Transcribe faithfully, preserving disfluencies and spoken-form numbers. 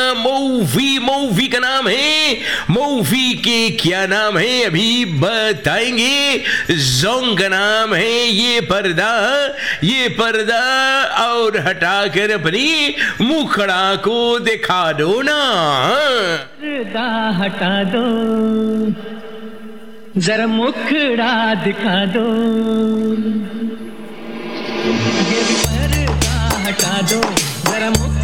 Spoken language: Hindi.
मूवी मूवी का नाम है, मूवी के क्या नाम है अभी बताएंगे। जोंग का नाम है ये पर्दा, ये पर्दा और हटाकर अपनी मुखड़ा को दिखा दो ना। पर्दा हटा दो, जरा मुखड़ा दिखा दो, ये पर्दा हटा दो, जरा मुख